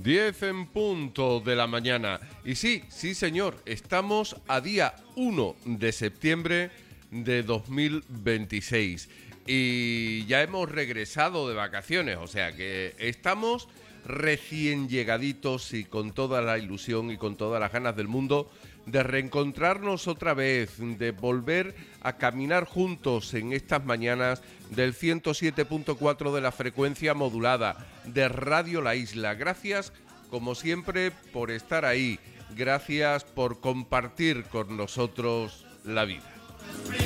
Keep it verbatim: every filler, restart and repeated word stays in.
diez en punto de la mañana. Y sí, sí señor, estamos a día uno de septiembre de dos mil veintiséis. Y ya hemos regresado de vacaciones, o sea que estamos recién llegaditos y con toda la ilusión y con todas las ganas del mundo de reencontrarnos otra vez, de volver a caminar juntos en estas mañanas del ciento siete punto cuatro de la frecuencia modulada de Radio La Isla. Gracias, como siempre, por estar ahí. Gracias por compartir con nosotros la vida.